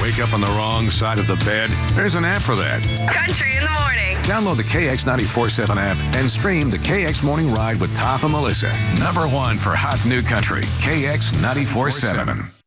Wake up on the wrong side of the bed? There's an app for that. Country in the morning. Download the KX 94.7 app and stream the KX Morning Ride with Toph and Melissa. #1 for hot new country. KX 94.7.